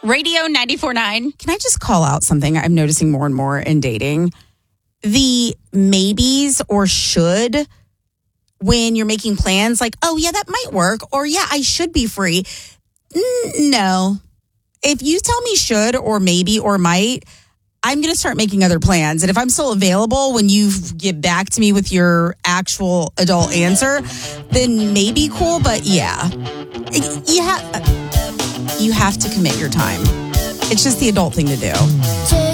Radio 94.9. Can I just call out something I'm noticing more and more in dating? The maybes or should when you're making plans like, oh, yeah, that might work. Or, yeah, I should be free. No. If you tell me should or maybe or might, I'm going to start making other plans. And if I'm still available when you get back to me with your actual adult answer, then maybe cool. But yeah, you have to commit your time. It's just the adult thing to do.